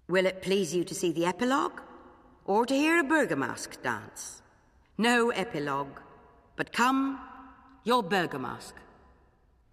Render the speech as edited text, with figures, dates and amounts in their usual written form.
Will it please you to see the epilogue, or to hear a Bergamask dance? No epilogue, but come, your Bergamask.